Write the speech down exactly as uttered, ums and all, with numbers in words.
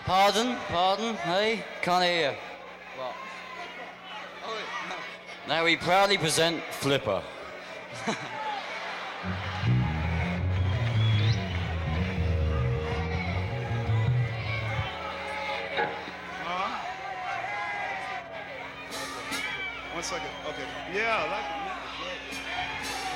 Pardon? Pardon? Hey? Can't hear you. What? Oh, no. Now we proudly present Flipper. One second. Okay. Yeah, I like it.